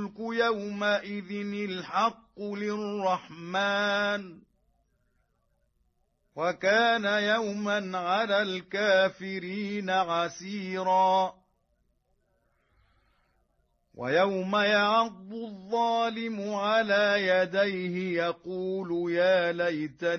الملك يومئذ الحق للرحمن وكان يوما على الكافرين عسيرا ويوم يعض الظالم على يديه يقول يا ليتني